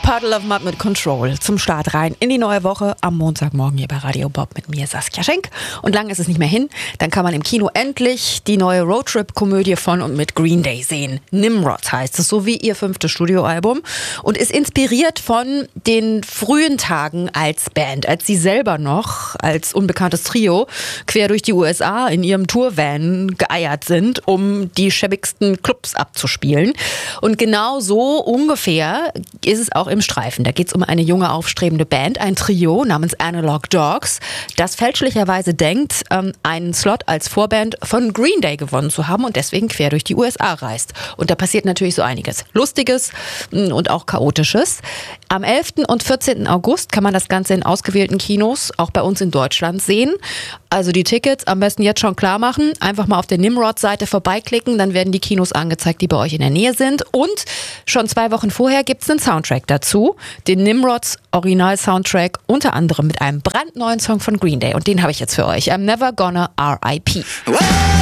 Puddle of Mud mit Control zum Start rein in die neue Woche am Montagmorgen hier bei Radio Bob mit mir, Saskia Schenk. Und lang ist es nicht mehr hin, dann kann man im Kino endlich die neue Roadtrip-Komödie von und mit Green Day sehen. Nimrod heißt es, so wie ihr 5. Studioalbum und ist inspiriert von den frühen Tagen als Band, als sie selber noch als unbekanntes Trio quer durch die USA in ihrem Tourvan geeiert sind, um die schäbigsten Clubs abzuspielen. Und genau so ungefähr ist es auch im Streifen. Da geht es um eine junge, aufstrebende Band, ein Trio namens Analog Dogs, das fälschlicherweise denkt, einen Slot als Vorband von Green Day gewonnen zu haben und deswegen quer durch die USA reist. Und da passiert natürlich so einiges Lustiges und auch Chaotisches. Am 11. und 14. August kann man das Ganze in ausgewählten Kinos, auch bei uns in Deutschland, sehen. Also die Tickets am besten jetzt schon klar machen. Einfach mal auf der Nimrod-Seite vorbeiklicken, dann werden die Kinos angezeigt, die bei euch in der Nähe sind. Und schon 2 Wochen vorher gibt es einen Soundtrack dazu. Den Nimrods Original-Soundtrack, unter anderem mit einem brandneuen Song von Green Day. Und den habe ich jetzt für euch. I'm Never Gonna R.I.P.